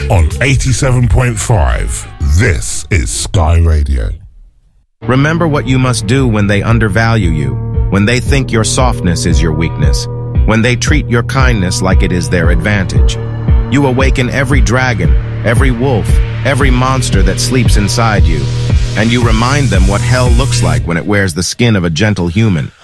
on 87.5. This is Sky Radio. Remember what you must do when they undervalue you, when they think your softness is your weakness, when they treat your kindness like it is their advantage. You awaken every dragon, every wolf, every monster that sleeps inside you, and you remind them what hell looks like when it wears the skin of a gentle human.